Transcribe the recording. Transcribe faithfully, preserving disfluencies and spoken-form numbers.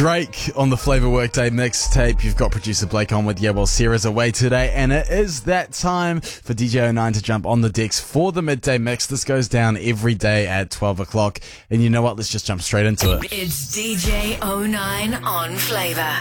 Drake on the Flavor Workday mixtape. You've got producer Blake on with Yeah, well, Sarah's away today, and it is that time for D J oh nine to jump on the decks for the midday mix. This goes down every day at twelve o'clock, and you know what? Let's just jump straight into it. It's D J oh nine on Flavor.